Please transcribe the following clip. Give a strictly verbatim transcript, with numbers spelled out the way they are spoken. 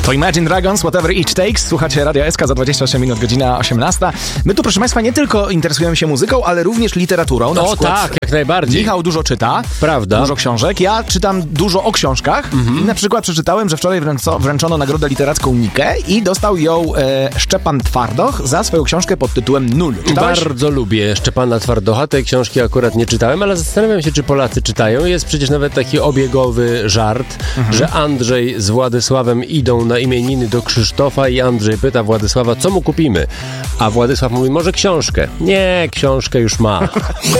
To Imagine Dragons, Whatever It Takes. Słuchacie Radia S K za dwadzieścia osiem minut, godzina osiemnasta. My tu, proszę Państwa, nie tylko interesujemy się muzyką, ale również literaturą. Na O tak, jak najbardziej. Michał dużo czyta. Prawda. Dużo książek. Ja czytam dużo o książkach. Mhm. I na przykład przeczytałem, że wczoraj wręco, wręczono nagrodę literacką Nikę i dostał ją e, Szczepan Twardoch za swoją książkę pod tytułem Nul. Czytałeś? Bardzo lubię Szczepana Twardocha. Tej książki akurat nie czytałem, ale zastanawiam się, czy Polacy czytają. Jest przecież nawet taki obiegowy żart, mhm. że Andrzej z Władysławem idą na imieniny do Krzysztofa i Andrzej pyta Władysława, co mu kupimy? A Władysław mówi, może książkę. Nie, książkę już ma.